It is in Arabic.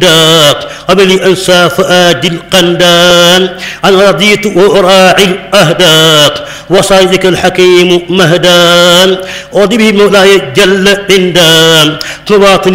قبل أنسى فؤاد القندان أنا رضيت وأراعي الأهداق وصيدك الحكيم مهدان أرضي به مولاي جل عندان